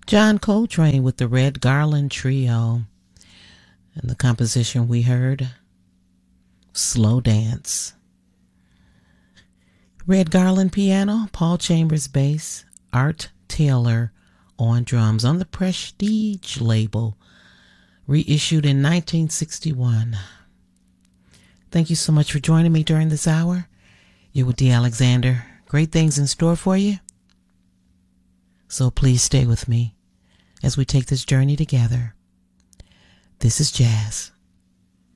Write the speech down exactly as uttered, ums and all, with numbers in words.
John Coltrane with the Red Garland Trio. And the composition we heard, Slow Dance. Red Garland piano, Paul Chambers bass, Art Taylor on drums on the Prestige label, reissued in nineteen sixty-one. Thank you so much for joining me during this hour. You're with Dee Alexander. Great things in store for you. So please stay with me as we take this journey together. This is jazz.